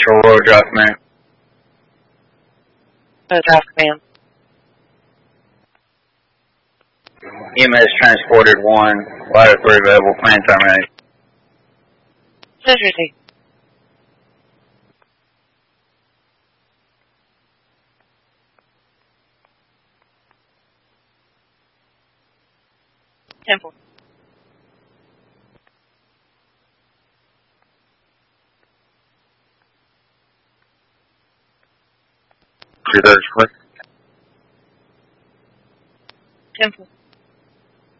Central Royal Drive Command. Drive Command. EMS transported 1, ladder 3 available, plan terminated. Century. Temple. Temple.